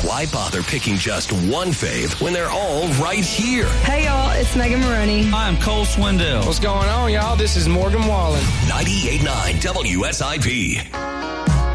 Why bother picking just one fave when they're all right here? Hey, y'all, it's Megan Maroney. Hi, I'm Cole Swindell. What's going on, y'all? This is Morgan Wallen. 98.9 WSIP.